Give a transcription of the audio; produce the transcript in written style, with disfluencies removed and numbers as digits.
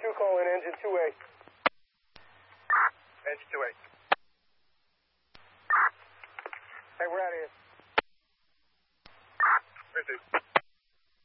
2 calling engine 2A. Engine 2A. Hey, we're out of here. Right there.